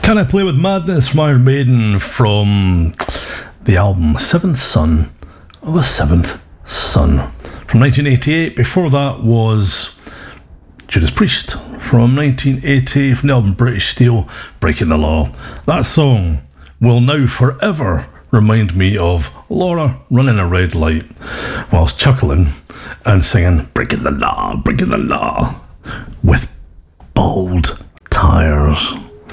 Can I Play With Madness from Iron Maiden from the album Seventh Son of a Seventh Son from 1988. Before that was Judas Priest from 1980 from the album British Steel, Breaking the Law. That song will now forever remind me of Laura running a red light whilst chuckling and singing Breaking the Law with bald tires.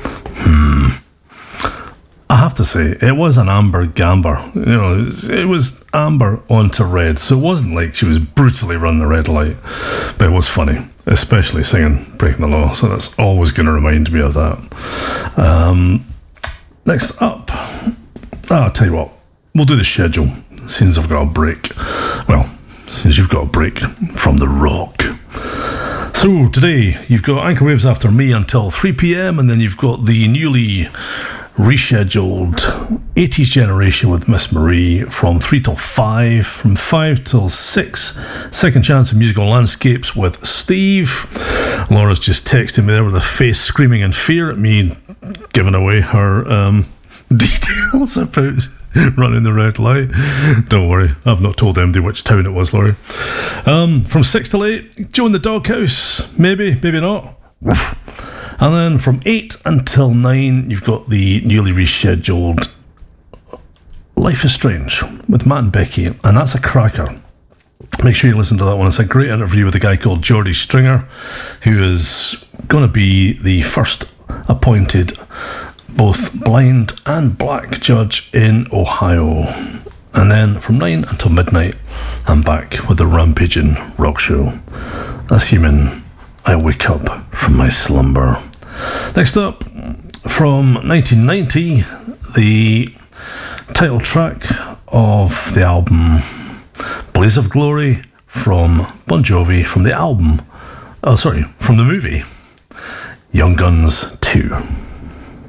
I have to say, it was an amber gamber. You know, it was amber onto red, so it wasn't like she was brutally running the red light, but it was funny, especially singing Breaking the Law, so that's always going to remind me of that. Next up, I'll tell you what, we'll do the schedule, since I've got a break. Well, since you've got a break from the rock. So today, you've got Anchor Waves After Me until 3 p.m, and then you've got the newly rescheduled 80s Generation with Miss Marie from 3 till 5, from 5 till 6, Second Chance of Musical Landscapes with Steve. Laura's just texting me there with a face screaming in fear at me giving away her details about running the red light. Don't worry, I've not told anybody which town it was, Laurie. From 6 till 8, Joe in the Doghouse, maybe not. Woof. And then from 8 until 9, you've got the newly rescheduled Life is Strange with Matt and Becky, and that's a cracker. Make sure you listen to that one. It's a great interview with a guy called Geordie Stringer, who is going to be the first appointed both blind and black judge in Ohio. And then from 9 until midnight, I'm back with the Rampaging Rock Show. Assuming I wake up from my slumber. Next up, from 1990, the title track of the album Blaze of Glory from Bon Jovi, from the movie Young Guns 2.